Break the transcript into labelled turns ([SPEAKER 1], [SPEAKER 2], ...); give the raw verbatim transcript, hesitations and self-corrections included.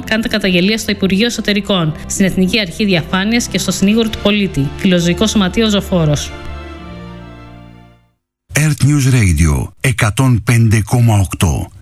[SPEAKER 1] κάντε καταγγελία στο Υπουργείο Εσωτερικών, στην Εθνική Αρχή Διαφάνειας και στο Συνήγορο του Πολίτη. Φιλοζωικό Σωματείο Ζωφόρος.
[SPEAKER 2] Earth News Radio εκατόν πέντε κόμμα οκτώ.